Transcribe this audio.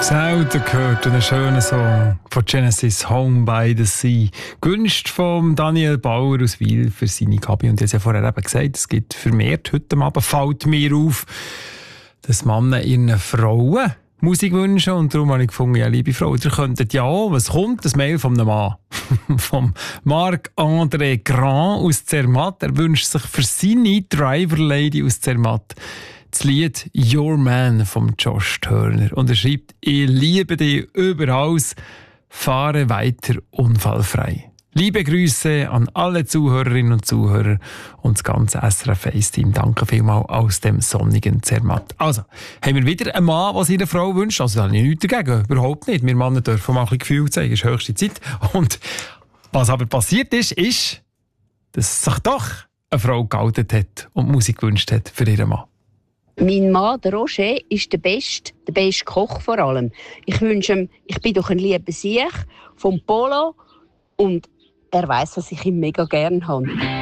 Selten gehört einen schönen Song von Genesis, «Home by the Sea». Gewünscht von Daniel Bauer aus Wil für seine Gabi. Und ich habe ja vorher eben gesagt, es gibt vermehrt heute Abend, fällt mir auf, dass Männer ihren Frauen Musik wünschen. Und darum habe ich gefunden, ja, liebe Frau, ihr könntet ja auch, was kommt? Ein Mail von einem Mann. Vom Marc-André Grand aus Zermatt. Er wünscht sich für seine Driver Lady aus Zermatt das Lied «Your Man» von Josh Turner. Und er schreibt: «Ich liebe dich überall, fahre weiter unfallfrei». Liebe Grüße an alle Zuhörerinnen und Zuhörer und das ganze SRF1-Team. Danke vielmals aus dem sonnigen Zermatt. Also, haben wir wieder einen Mann, der seine Frau wünscht? Also, da habe ich nichts dagegen. Überhaupt nicht. Wir Männer dürfen mal ein bisschen Gefühl zeigen. Es ist höchste Zeit. Und was aber passiert ist, dass sich doch eine Frau geoutet hat und Musik gewünscht hat für ihren Mann. Mein Mann, der Roger, ist der beste Koch vor allem. Ich wünsche ihm, ich bin doch ein lieber Sieg vom Polo und er weiss, dass ich ihn mega gerne habe.